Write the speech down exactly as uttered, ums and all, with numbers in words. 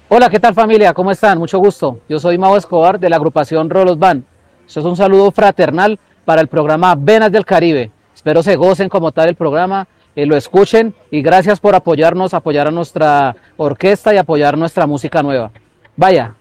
Hola, ¿qué tal familia? ¿Cómo están? Mucho gusto. Yo soy Mau Escobar de la agrupación Rolos Band. Esto es un saludo fraternal para el programa Venas del Caribe. Espero se gocen como tal el programa, eh, lo escuchen y gracias por apoyarnos, apoyar a nuestra orquesta y apoyar nuestra música nueva. Vaya.